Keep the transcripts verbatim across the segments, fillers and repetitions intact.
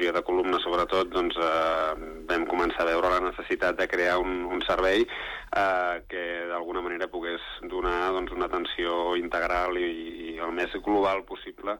patologia de columna sobretot, doncs eh, vam començar a veure la necessitat de crear un, un servei eh, que d'alguna manera pogués donar doncs, una atenció integral i, i el més global possible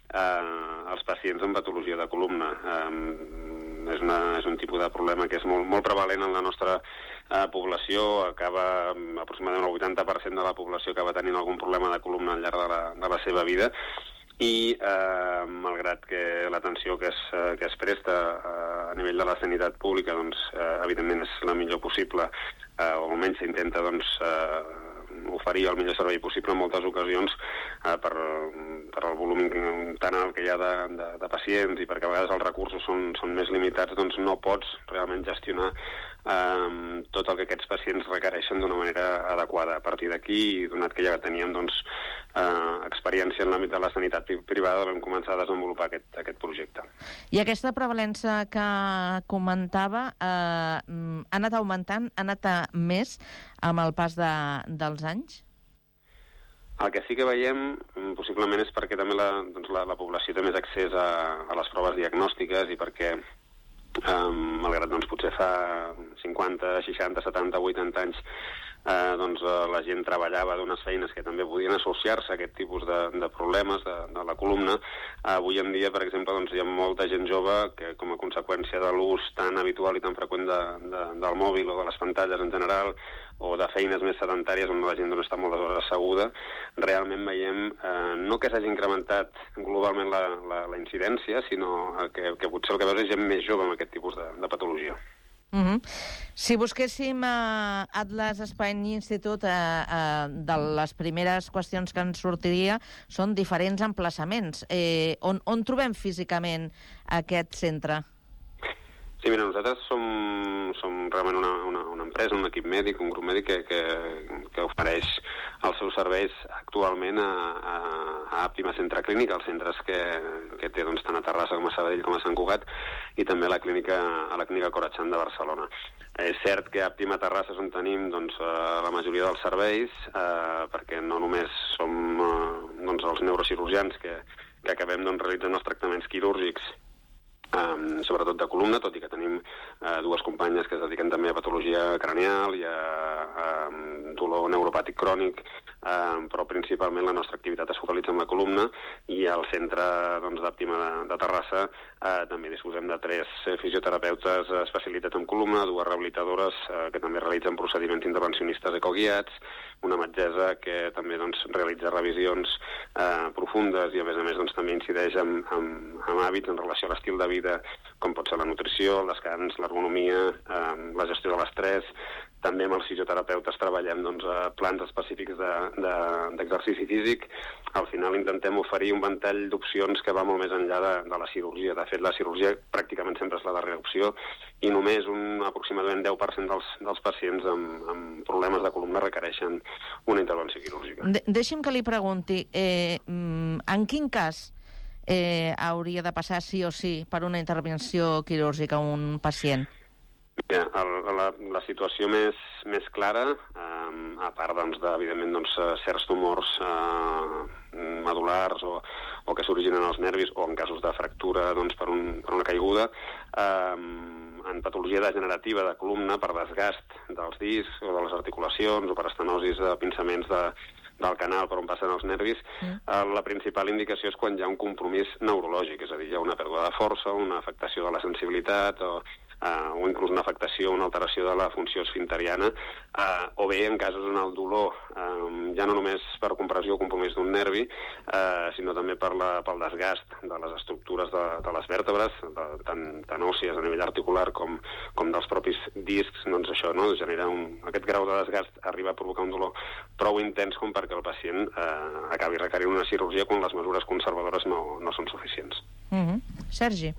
eh, als pacients amb patologia de columna. Eh, és, una, és un tipus de problema que és molt, molt prevalent en la nostra eh, població. Acaba, aproximadament el vuitanta per cent de la població acaba tenint algun problema de columna al llarg de la, de la seva vida, i eh, malgrat que l'atenció que, es, eh, que es presta eh, a nivell de la sanitat pública doncs, eh, evidentment és la millor possible, eh, o almenys s'intenta doncs, eh, oferir el millor servei possible en moltes ocasions eh, per, per el volum tan alt que hi ha de, de, de pacients i perquè a vegades els recursos són, són més limitats, doncs no pots realment gestionar eh, tot el que aquests pacients requereixen d'una manera adequada. A partir d'aquí, donat que ja teníem doncs, eh, experiència en l'àmbit de la sanitat privada, vam començar a desenvolupar aquest, aquest projecte. I aquesta prevalença que comentava eh, ha anat augmentant, ha anat a més amb el pas de, dels anys? El que sí que veiem, possiblement, és perquè també la, doncs la, la població té més accés a, a les proves diagnòstiques i perquè, eh, malgrat doncs, potser fa cinquanta, seixanta, setanta, vuitanta anys, eh, doncs, eh, la gent treballava d'unes feines que també podien associar-se a aquest tipus de, de problemes de, de la columna. Avui en dia, per exemple, doncs, hi ha molta gent jove que, com a conseqüència de l'ús tan habitual i tan freqüent de, de, del mòbil o de les pantalles en general, o de feines més sedentàries on la gent no està moltes hores asseguda, realment veiem eh, no que s'hagi incrementat globalment la, la, la incidència, sinó que, que potser el que veus és gent més jove amb aquest tipus de, de patologia. Uh-huh. Si busquéssim a Atlas Spine Institute, eh, eh, de les primeres qüestions que ens sortiria són diferents emplaçaments. Eh, on, on trobem físicament aquest centre? Sí, mira, nosaltres som, som realment una, una, una empresa, un equip mèdic, un grup mèdic que, que, que ofereix els seus serveis actualment a, a, a Àptima Centre Clínic, els centres que, que té doncs, tant a Terrassa com a Sabadell com a Sant Cugat, i també a la clínica, a la clínica Corachan de Barcelona. És cert que a Àptima Terrassa és on tenim doncs, la majoria dels serveis, eh, perquè no només som eh, doncs, els neurocirurgians que, que acabem doncs, realitzant els tractaments quirúrgics, Um, sobretot de columna, tot i que tenim uh, dues companyes que es dediquen també a patologia craneal i a, a um, dolor neuropàtic crònic, um, però principalment la nostra activitat es focalitza en la columna, i al centre doncs, d'Àptima de, de Terrassa uh, també disposem de tres fisioterapeutes especialitzats en columna, dues rehabilitadores uh, que també realitzen procediments intervencionistes ecoguiats, una metgessa que també doncs, realitza revisions uh, profundes i a més a més doncs, també incideix en, en, en hàbits en relació a l'estil de vida, com pot ser la nutrició, el descans, l'ergonomia, eh, la gestió de l'estrès. També amb els fisioterapeutes treballem doncs, plans específics d'exercici de, de, físic. Al final intentem oferir un ventall d'opcions que va molt més enllà de, de la cirurgia. De fet, la cirurgia pràcticament sempre és la darrera opció i només un aproximadament deu per cent dels, dels pacients amb, amb problemes de columna requereixen una intervenció quirúrgica. De deixi'm que li pregunti, eh, en quin cas Eh, hauria de passar sí o sí per una intervenció quirúrgica a un pacient? Mira, el, la, la situació més, més clara, eh, a part, doncs, de, evidentment, doncs, certs tumors eh, medulars o, o que s'originen als nervis, o en casos de fractura doncs, per, un, per una caiguda, eh, en patologia degenerativa de columna per desgast dels discs o de les articulacions o per estenosis de pinçaments de del canal per on passen els nervis, mm. eh, la principal indicació és quan hi ha un compromís neurològic, és a dir, hi ha una pèrdua de força, una afectació de la sensibilitat, o, eh, o inclús una afectació, una alteració de la funció esfinteriana, eh, o bé en casos on el dolor, eh, ja no només per compressió o compromís d'un nervi, eh, sinó també per la, pel desgast de les estructures de, de les vèrtebres, de, tant, tant òssies a nivell articular com, com dels propis discs, doncs això, no? Genera un, aquest grau de desgast arriba a provocar un dolor prou intens com perquè el pacient eh, acabi requerint una cirurgia quan les mesures conservadores no, no són suficients. Mm-hmm. Sergi?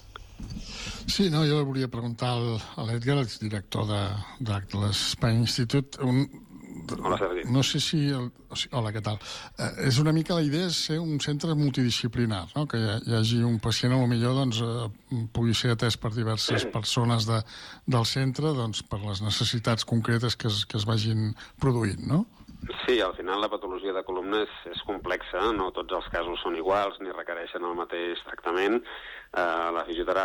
Sí, no, jo volia preguntar al, a l'Edgar, el director de, d'Atlas Spine Institute, un, Hola, Sergi. No sé si... El, o sigui, hola, què tal? Eh, és una mica la idea és ser un centre multidisciplinar, no? Que hi, hi hagi un pacient, potser doncs, eh, pugui ser atès per diverses persones de, del centre, doncs, per les necessitats concretes que es, que es vagin produint, no? Sí, al final la patologia de columna és, és complexa, no tots els casos són iguals ni requereixen el mateix tractament. Eh, la fisioteràpia